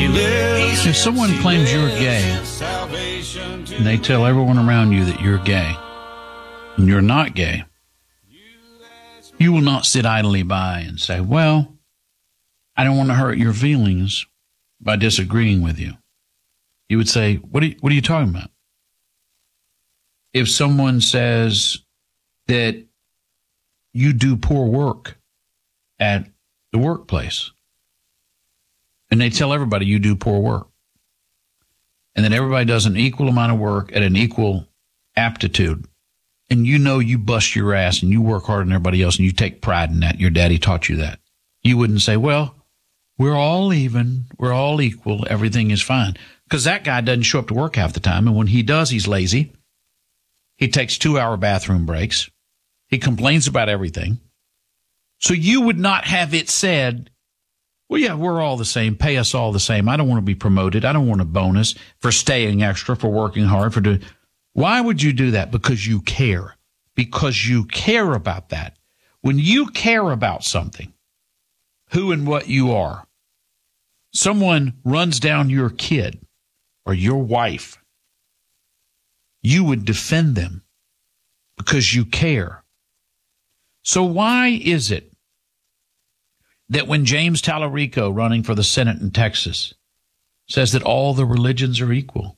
If someone claims you're gay, and they tell everyone around you that you're gay, and you're not gay, you will not sit idly by and say, well, I don't want to hurt your feelings by disagreeing with you. You would say, what are you talking about? If someone says that you do poor work at the workplace, and they tell everybody you do poor work, and then everybody does an equal amount of work at an equal aptitude, and you know you bust your ass and you work harder than everybody else and you take pride in that, your daddy taught you that, you wouldn't say, well, we're all even, we're all equal, everything is fine. Because that guy doesn't show up to work half the time, and when he does, he's lazy. He takes 2-hour bathroom breaks. He complains about everything. So you would not have it said, well, yeah, we're all the same. Pay us all the same. I don't want to be promoted. I don't want a bonus for staying extra, for working hard, for doing. Why would you do that? Because you care. Because you care about that. When you care about something, who and what you are, someone runs down your kid or your wife, you would defend them because you care. So why is it that when James Tallarico, running for the Senate in Texas, says that all the religions are equal,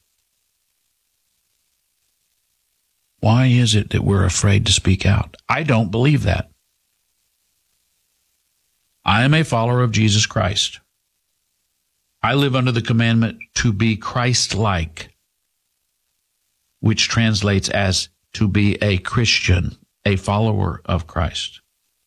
why is it that we're afraid to speak out? I don't believe that. I am a follower of Jesus Christ. I live under the commandment to be Christ-like, which translates as to be a Christian, a follower of Christ.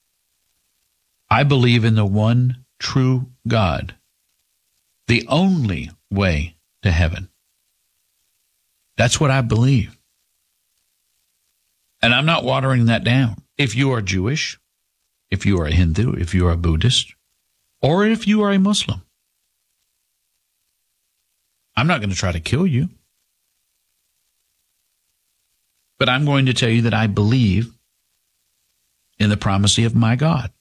I believe in the one true God, the only way to heaven. That's what I believe. And I'm not watering that down. If you are Jewish, if you are a Hindu, if you are a Buddhist, or if you are a Muslim, I'm not going to try to kill you. But I'm going to tell you that I believe in the primacy of my God.